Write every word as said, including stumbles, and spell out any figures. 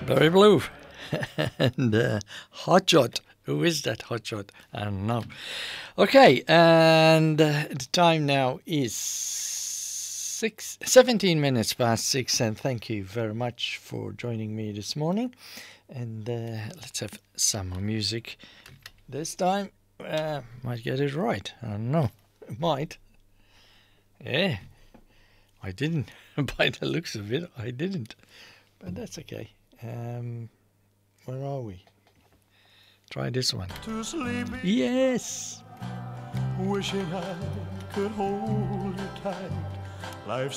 Barry Blue and uh, Hotshot. Who is that Hotshot? I don't know. Okay, and uh, the time now is six, seventeen minutes past six, and thank you very much for joining me this morning. And uh, let's have some more music. This time, uh, might get it right. I don't know. Might. Yeah, I didn't. By the looks of it, I didn't. But that's okay. Um, where are we? Try this one. To sleep. Yes. Wishing I could hold you tight. Life's